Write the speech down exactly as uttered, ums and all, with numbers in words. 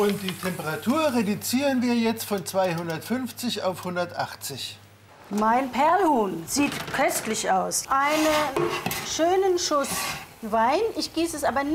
Und die Temperatur reduzieren wir jetzt von zweihundertfünfzig auf hundertachtzig. Mein Perlhuhn sieht köstlich aus. Einen schönen Schuss Wein. Ich gieße es aber